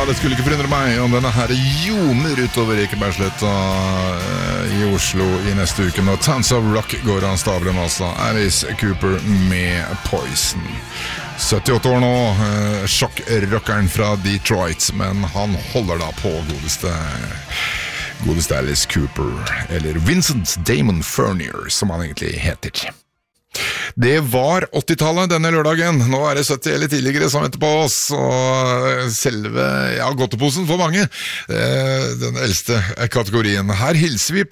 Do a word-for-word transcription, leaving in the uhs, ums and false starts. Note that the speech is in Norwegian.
det skulle ikke forundre meg om denne her joner utover Ekebergsletta i Oslo i neste uke når Tons of Rock går an stabelen, altså Alice Cooper med Poison. syttiåtte år nå, sjokkrockeren fra Detroit, men han holder da på godeste godeste Alice Cooper, eller Vincent Damon Furnier, som han egentlig heter. Det var åttitallet denne lørdagen. Nå er det sytti eller tidligere som venter på oss, og selve, ja, godteposen for mange, den eldste kategorien. Her hilser vi